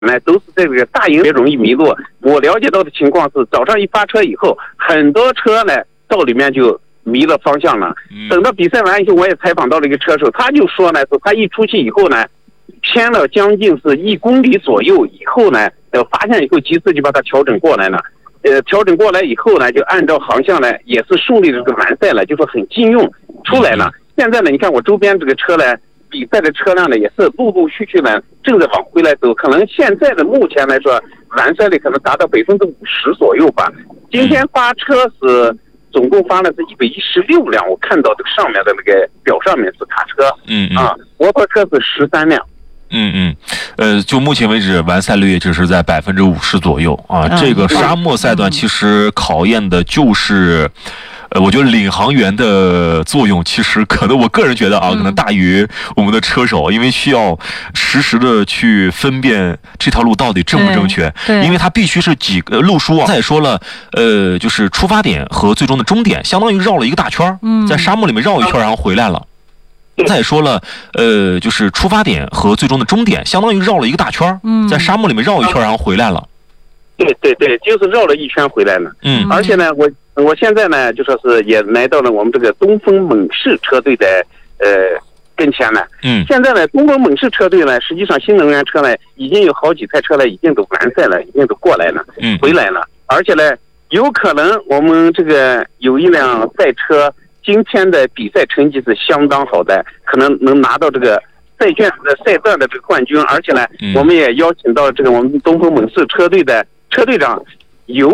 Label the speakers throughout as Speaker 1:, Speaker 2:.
Speaker 1: 呢都是这个大营也容易迷路。我了解到的情况是，早上一发车以后，很多车呢到里面就迷了方向了。等到比赛完以后，我也采访到了一个车手，他就说呢，是他一出去以后呢，偏了将近是1公里左右以后呢，发现以后及时就把它调整过来了。调整过来以后呢，就按照航向呢，也是顺利的这个完赛了，就说很禁用出来了。现在呢，你看我周边这个车呢，比赛的车辆呢，也是陆陆续续呢正在往回来走，可能现在的目前来说，完赛率可能达到50%左右吧。今天发车是总共发了是116辆，我看到这个上面的那个表上面是卡车，摩托车是13辆。
Speaker 2: 就目前为止完赛率也只是在50%左右啊。这个沙漠赛段其实考验的就是，我觉得领航员的作用其实可能我个人觉得可能大于我们的车手，因为需要实时的去分辨这条路到底正不正确，因为它必须是几个路书他也说了，就是出发点和最终的终点，相当于绕了一个大圈，在沙漠里面绕一圈，然后回来了。他也说了，就是出发点和最终的终点，相当于绕了一个大圈，在沙漠里面绕一圈，然后回来了。
Speaker 1: 对，就是绕了一圈回来了。而且呢，我现在呢，就说是也来到了我们这个东风猛士车队的跟前了。现在呢，东风猛士车队呢，实际上新能源车呢，已经有好几台车呢，已经都完赛了，已经都过来了，回来了。而且呢，有可能我们这个有一辆赛车。今天的比赛成绩是相当好的，可能能拿到这个赛段的这个冠军，而且呢，我们也邀请到这个我们东风猛士车队的车队长尤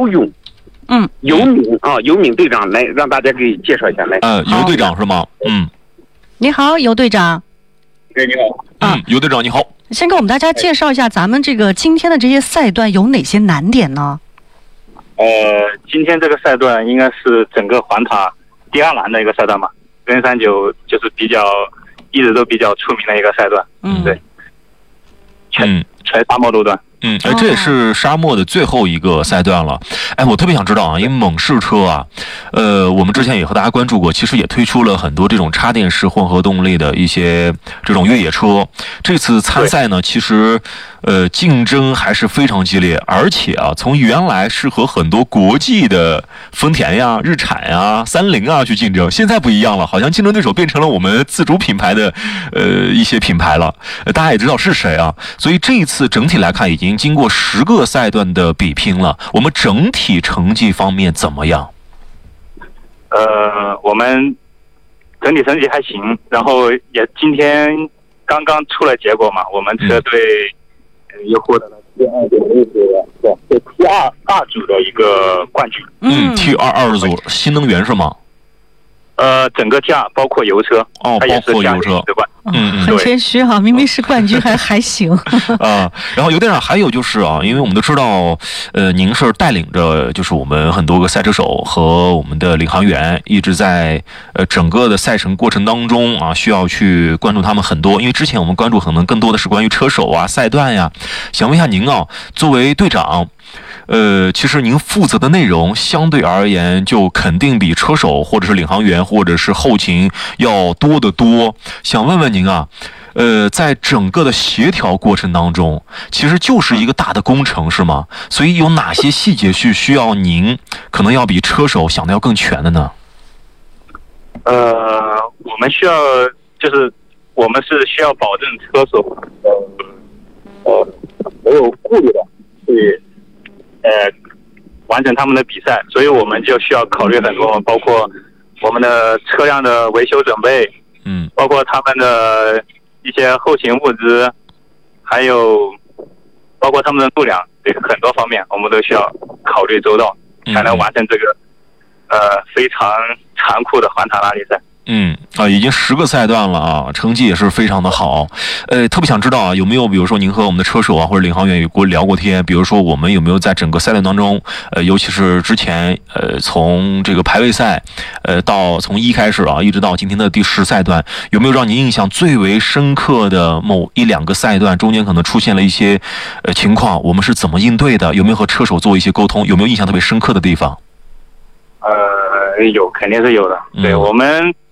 Speaker 1: 敏队长来，让大家给介绍一下来。
Speaker 2: 尤队长是吗？
Speaker 3: 你好，尤队长。
Speaker 1: 你好。
Speaker 2: 尤队长你好。
Speaker 3: 先给我们大家介绍一下咱们这个今天的这些赛段有哪些难点呢？
Speaker 4: 今天这个赛段应该是整个环塔第2栏的一个赛段嘛，跟39就是一直都比较出名的一个赛段。对，全沙漠路段。
Speaker 2: 这也是沙漠的最后一个赛段了。我特别想知道啊，因为猛士车啊，我们之前也和大家关注过，其实也推出了很多这种插电式混合动力的一些这种越野车。这次参赛呢，其实竞争还是非常激烈，而且啊，从原来是和很多国际的丰田呀、日产呀、三菱啊去竞争，现在不一样了，好像竞争对手变成了我们自主品牌的一些品牌了。大家也知道是谁啊，所以这一次整体来看已经经过10个赛段的比拼了，我们整体成绩方面怎么样？
Speaker 4: 我们整体成绩还行，然后也今天刚刚出了结果嘛，我们车队又获得了T22组的一个冠军。
Speaker 2: T22组新能源是吗？
Speaker 4: 整个价包括油车，
Speaker 2: 包括油车，
Speaker 4: 对吧？
Speaker 3: 很谦虚哈，明明是冠军还行
Speaker 2: 然后尤队长还有就是啊，因为我们都知道，您是带领着就是我们很多个赛车手和我们的领航员，一直在整个的赛程过程当中啊，需要去关注他们很多。因为之前我们关注可能更多的是关于车手啊、赛段呀，想问一下您啊，作为队长。其实您负责的内容相对而言就肯定比车手或者是领航员或者是后勤要多得多。想问问您啊，在整个的协调过程当中，其实就是一个大的工程是吗？所以有哪些细节是需要您可能要比车手想的要更全的呢？
Speaker 4: 我们需要就是我们是需要保证车手没有顾虑的去完成他们的比赛，所以我们就需要考虑很多，包括我们的车辆的维修准备，包括他们的一些后勤物资，还有包括他们的度量，对很多方面我们都需要考虑周到，才能完成这个非常残酷的环塔拉力赛。
Speaker 2: 已经10个赛段了啊，成绩也是非常的好。特别想知道啊，有没有比如说您和我们的车手啊或者领航员有过聊过天？比如说我们有没有在整个赛段当中，尤其是之前从这个排位赛，到从1开始啊，一直到今天的第10赛段，有没有让您印象最为深刻的某1-2个赛段中间可能出现了一些情况，我们是怎么应对的？有没有和车手做一些沟通？有没有印象特别深刻的地方？
Speaker 4: 有，肯定是有的。对，我们